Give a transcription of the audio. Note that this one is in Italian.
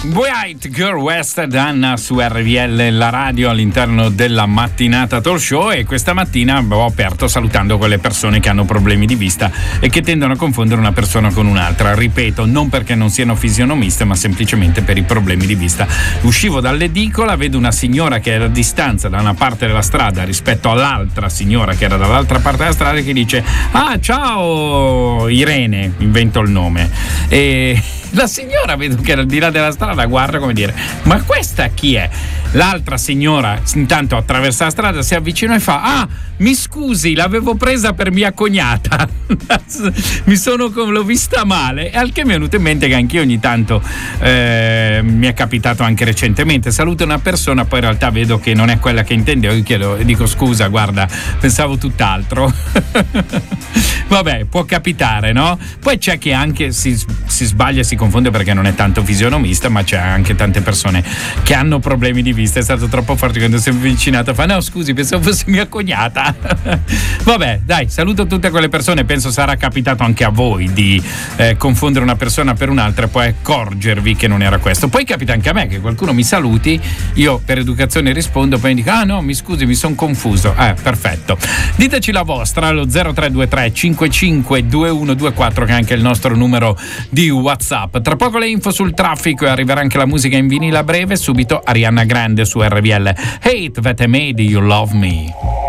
White Girl West, Anna su RVL, la radio all'interno della mattinata talk show, e questa mattina ho aperto salutando quelle persone che hanno problemi di vista e che tendono a confondere una persona con un'altra. Ripeto, non perché non siano fisionomiste, ma semplicemente per i problemi di vista. Uscivo dall'edicola, vedo una signora che era a distanza da una parte della strada rispetto all'altra signora che era dall'altra parte della strada, che dice: ah, ciao Irene, invento il nome, e la signora vedo che era al di là della strada, guarda come dire: ma questa chi è? L'altra signora intanto attraversa la strada, si avvicina e fa: ah, mi scusi, l'avevo presa per mia cognata. L'ho vista male, al che mi è venuto in mente che anch'io ogni tanto mi è capitato anche recentemente, saluto una persona, poi in realtà vedo che non è quella che intendevo, io chiedo e dico: scusa, guarda, pensavo tutt'altro. Vabbè, può capitare, no? Poi c'è chi anche si sbaglia, si confonde perché non è tanto fisionomista, ma c'è anche tante persone che hanno problemi di vista. È stato troppo forte quando si è avvicinata, fa: no scusi, pensavo fosse mia cognata. Vabbè, dai, saluto tutte quelle persone. Penso sarà capitato anche a voi di confondere una persona per un'altra e poi accorgervi che non era questo. Poi capita anche a me che qualcuno mi saluti, io per educazione rispondo, poi mi dico: ah no, mi scusi, mi sono confuso. Perfetto, diteci la vostra allo 0323 55 2124, che è anche il nostro numero di WhatsApp. Tra poco le info sul traffico e arriverà anche la musica in vinile a breve. Subito Ariana Grande su RVL, Hate That I Made You Love Me.